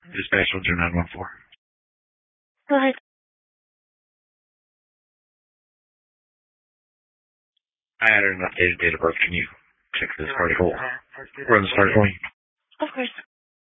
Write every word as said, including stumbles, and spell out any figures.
Dispatch one zero nine one four. Go ahead. I added an updated date of birth. Can you check this article? Run this article. Of course.